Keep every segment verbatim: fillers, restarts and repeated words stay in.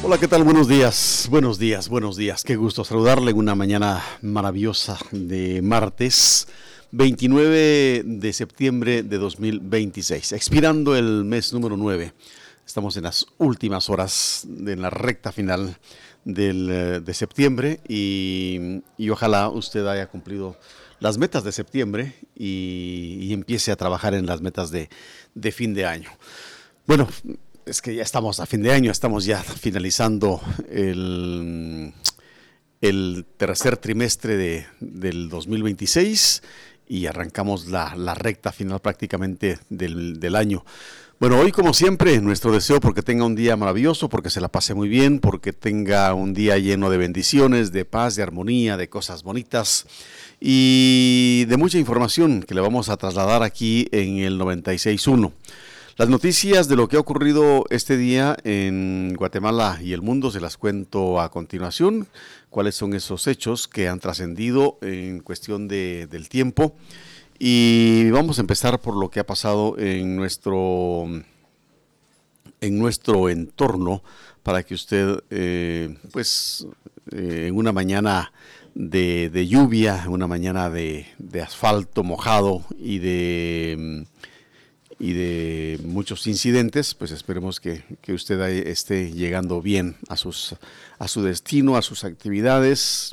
Hola, ¿qué tal? Buenos días, buenos días, buenos días. Qué gusto saludarle en una mañana maravillosa de martes veintinueve de septiembre de dos mil veintiséis, expirando el mes número nueve. Estamos en las últimas horas de la recta final del, de septiembre y, y ojalá usted haya cumplido las metas de septiembre y, y empiece a trabajar en las metas de, de fin de año. Bueno, es que ya estamos a fin de año, estamos ya finalizando el, el tercer trimestre de, del dos mil veintiséis y arrancamos la, la recta final prácticamente del, del año. Bueno, hoy como siempre, nuestro deseo porque tenga un día maravilloso, porque se la pase muy bien, porque tenga un día lleno de bendiciones, de paz, de armonía, de cosas bonitas y de mucha información que le vamos a trasladar aquí en el noventa y seis punto uno. Las noticias de lo que ha ocurrido este día en Guatemala y el mundo se las cuento a continuación. Cuáles son esos hechos que han trascendido en cuestión de, del tiempo. Y vamos a empezar por lo que ha pasado en nuestro, en nuestro entorno para que usted, eh, pues, eh, en una mañana de, de lluvia, una mañana de, de asfalto mojado y de... y de muchos incidentes, pues esperemos que, que usted esté llegando bien a, sus, a su destino, a sus actividades.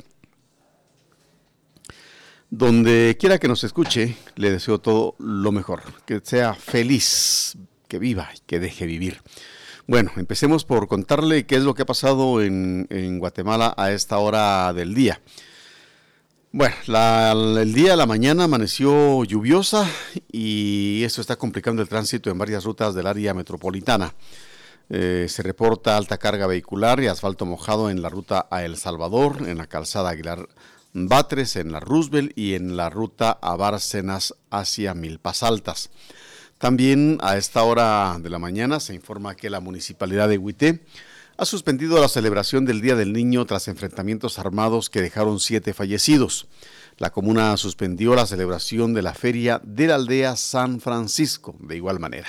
Donde quiera que nos escuche, le deseo todo lo mejor, que sea feliz, que viva y que deje vivir. Bueno, empecemos por contarle qué es lo que ha pasado en, en Guatemala a esta hora del día. Bueno, la, el día, la mañana amaneció lluviosa y esto está complicando el tránsito en varias rutas del área metropolitana. Eh, se reporta alta carga vehicular y asfalto mojado en la ruta a El Salvador, en la calzada Aguilar Batres, en la Roosevelt y en la ruta a Bárcenas hacia Milpas Altas. También a esta hora de la mañana se informa que la municipalidad de Huité ha suspendido la celebración del Día del Niño tras enfrentamientos armados que dejaron siete fallecidos. La comuna suspendió la celebración de la feria de la aldea San Francisco de igual manera.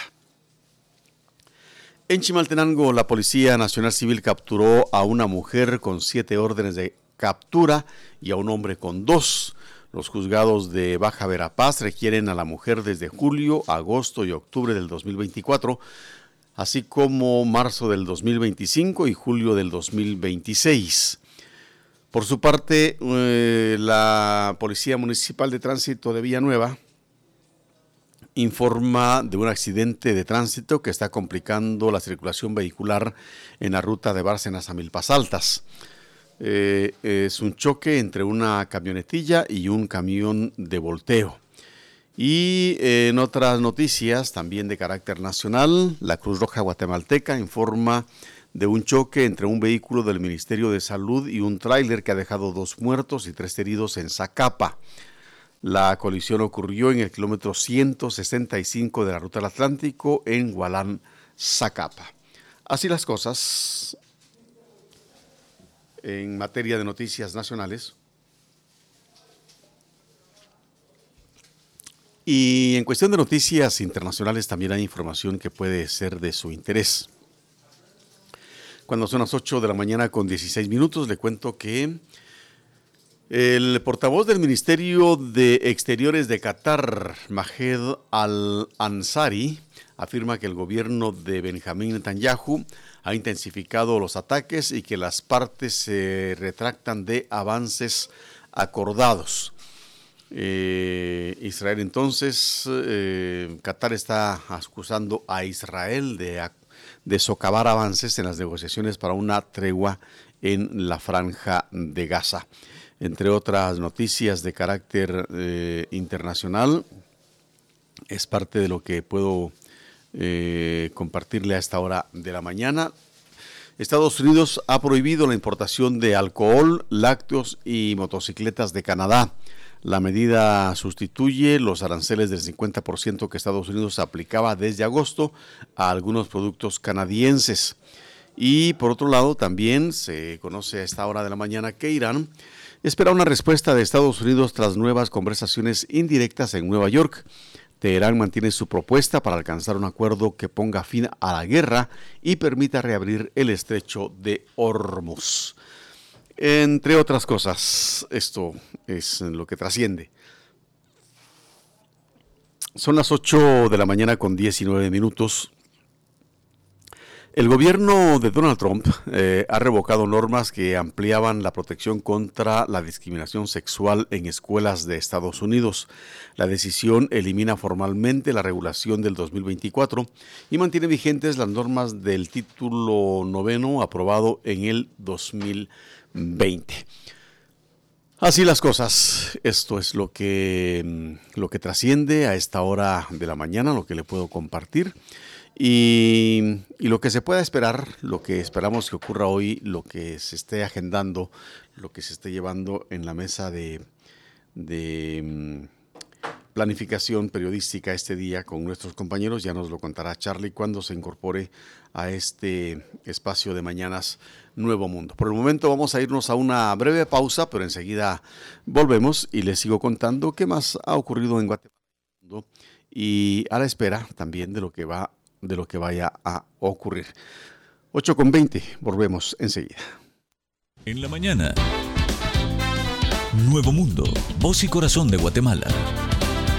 En Chimaltenango, la Policía Nacional Civil capturó a una mujer con siete órdenes de captura y a un hombre con dos. Los juzgados de Baja Verapaz requieren a la mujer desde julio, agosto y octubre del dos mil veinticuatro, así como marzo del dos mil veinticinco y julio del dos mil veintiséis. Por su parte, eh, la Policía Municipal de Tránsito de Villanueva informa de un accidente de tránsito que está complicando la circulación vehicular en la ruta de Bárcenas a Milpas Altas. Eh, es un choque entre una camionetilla y un camión de volteo. Y eh, en otras noticias, también de carácter nacional, la Cruz Roja Guatemalteca informa de un choque entre un vehículo del Ministerio de Salud y un tráiler que ha dejado dos muertos y tres heridos en Zacapa. La colisión ocurrió en el kilómetro ciento sesenta y cinco de la ruta del Atlántico en Hualán, Zacapa. Así las cosas en materia de noticias nacionales. Y en cuestión de noticias internacionales también hay información que puede ser de su interés. Cuando son las ocho de la mañana con dieciséis minutos, le cuento que el portavoz del Ministerio de Exteriores de Qatar, Majed Al-Ansari, afirma que el gobierno de Benjamín Netanyahu ha intensificado los ataques y que las partes se retractan de avances acordados. Eh, Israel entonces, eh, Qatar está acusando a Israel de, de socavar avances en las negociaciones para una tregua en la franja de Gaza. Entre otras noticias de carácter eh, internacional, es parte de lo que puedo eh, compartirle a esta hora de la mañana. Estados Unidos ha prohibido la importación de alcohol, lácteos y motocicletas de Canadá. La medida sustituye los aranceles del cincuenta por ciento que Estados Unidos aplicaba desde agosto a algunos productos canadienses. Y por otro lado, también se conoce a esta hora de la mañana que Irán espera una respuesta de Estados Unidos tras nuevas conversaciones indirectas en Nueva York. Teherán mantiene su propuesta para alcanzar un acuerdo que ponga fin a la guerra y permita reabrir el estrecho de Hormuz. Entre otras cosas, esto es lo que trasciende. Son las ocho de la mañana con diecinueve minutos. El gobierno de Donald Trump eh, ha revocado normas que ampliaban la protección contra la discriminación sexual en escuelas de Estados Unidos. La decisión elimina formalmente la regulación del dos mil veinticuatro y mantiene vigentes las normas del título noveno aprobado en el dos mil veinte. Así las cosas, esto es lo que, lo que trasciende a esta hora de la mañana, lo que le puedo compartir. Y, y lo que se pueda esperar, lo que esperamos que ocurra hoy, lo que se esté agendando, lo que se esté llevando en la mesa de, de um, planificación periodística este día con nuestros compañeros, ya nos lo contará Charlie cuando se incorpore a este espacio de mañanas Nuevo Mundo. Por el momento vamos a irnos a una breve pausa, pero enseguida volvemos y les sigo contando qué más ha ocurrido en Guatemala y a la espera también de lo que va de lo que vaya a ocurrir. ocho con veinte, volvemos enseguida. En la mañana, Nuevo Mundo, voz y corazón de Guatemala.